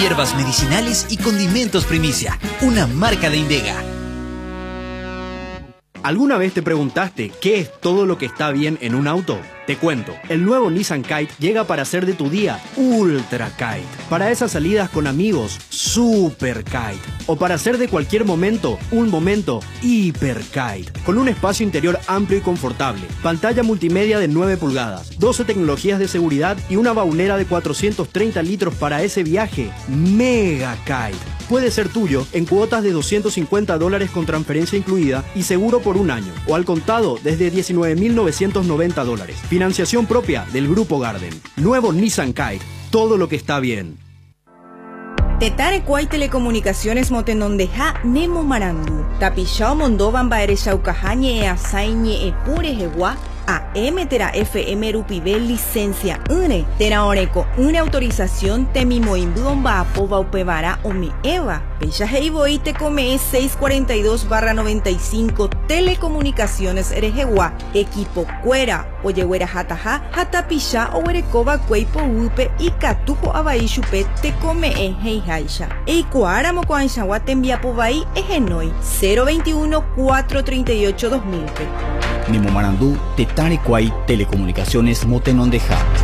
hierbas medicinales y condimentos Primicia, una marca de Indega. ¿Alguna vez te preguntaste qué es todo lo que está bien en un auto? Te cuento, el nuevo Nissan Kite llega para hacer de tu día Ultra Kite. Para esas salidas con amigos, Super Kite. O para hacer de cualquier momento, un momento Hiper Kite. Con un espacio interior amplio y confortable, pantalla multimedia de 9 pulgadas, 12 tecnologías de seguridad y una baunera de 430 litros para ese viaje Mega Kite. Puede ser tuyo en cuotas de $250 con transferencia incluida y seguro por un año, o al contado desde $19.990. Financiación propia del Grupo Garden. Nuevo Nissan Kite, todo lo que está bien. Tetare Kwai Telecomunicaciones Motenondeja Nemo Marandu. Tapishao Mondovan Baere Shaukahañe e Asaiñe e Pure Hewa. AM Tera FM Rupivel licencia une Tera Oreco una autorización Temimoimbuon Baapo Upevara Omi Eva Pecha Heiboi te come 642/95 Telecomunicaciones Erejewa Equipo Cuera Oyehuera Hataja Hatapisha Owerekova Cueipo Upe y Catujo Abaishupe te come Heijaisha Eikuara Mocoanchawa Tembiapovai Egenoi 021-438-2000 Nemo Marandú, Tetare Kwai Telecomunicaciones Motenondeja.